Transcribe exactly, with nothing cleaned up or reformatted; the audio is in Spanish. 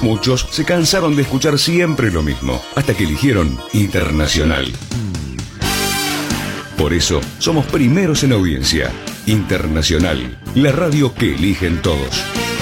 Muchos se cansaron de escuchar siempre lo mismo, hasta que eligieron Internacional. Por eso, somos primeros en audiencia. Internacional, la radio que eligen todos.